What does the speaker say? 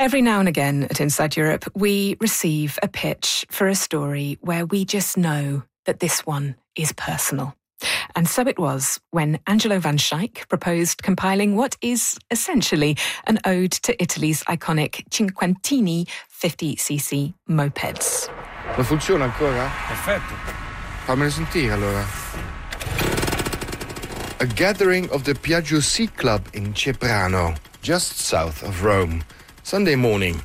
Every now and again at Inside Europe, we receive a pitch for a story where we just know that this one is personal. And so it was when Angelo van Schaik proposed compiling what is essentially an ode to Italy's iconic Cinquantini 50cc mopeds. Ma funziona ancora? Perfetto. Fammelo sentire allora. A gathering of the Piaggio Sea Club in Ceprano, just south of Rome. Sunday morning.